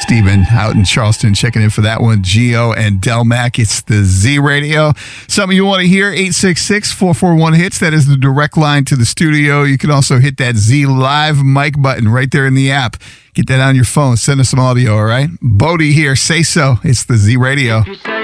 Steven out in Charleston checking in for that one. Gio and Del Mac. It's the Z Radio. Something you want to hear, 866-441-HITS. That is the direct line to the studio. You can also hit that Z Live mic button right there in the app. Get that on your phone. Send us some audio, all right? Bodie here. Say so. It's the Z Radio.